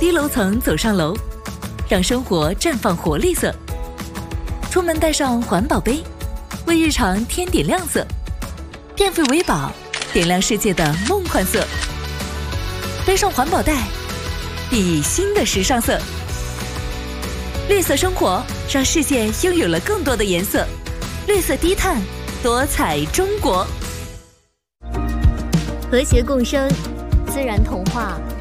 低楼层走上楼，让生活绽放活力色。出门带上环保杯，为日常添点亮色。电费为宝，点亮世界的梦幻色。背上环保袋，熠熠新的时尚色。绿色生活，让世界拥有了更多的颜色。绿色低碳，多彩中国。 和谐共生，自然童话。